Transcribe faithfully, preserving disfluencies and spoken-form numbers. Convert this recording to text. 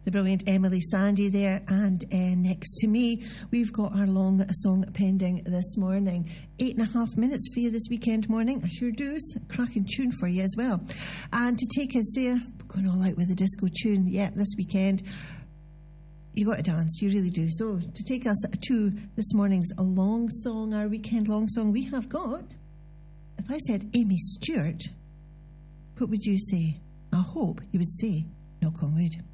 the brilliant Emily Sandy there, and uh, next to me we've got our long song pending this morning. Eight and a half minutes for you this weekend morning. I sure do. It's a cracking tune for you as well. And to take us there, going all out with the disco tune, yeah, this weekend you got to dance, you really do. So to take us to this morning's long song, our weekend long song, we have got, if I said Amy Stewart, what would you say? I hope you would say knock on wood.